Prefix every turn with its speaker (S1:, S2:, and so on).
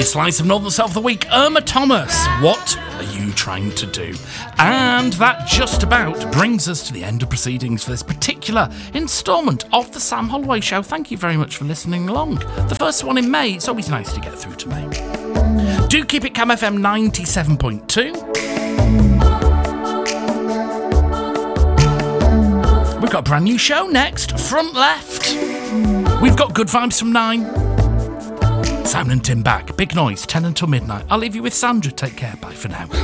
S1: Slice of Northern South of the Week, Irma Thomas, What Are You Trying to Do? And that just about brings us to the end of proceedings for this particular instalment of the Sam Holloway Show. Thank you very much for listening along. The first one in May. It's always nice to get through to May. Do keep it Cam FM 97.2. We've got a brand new show next, Front Left. We've got Good Vibes from 9. Simon and Tim back. Big Noise, 10 until midnight. I'll leave you with Sandra. Take care. Bye for now.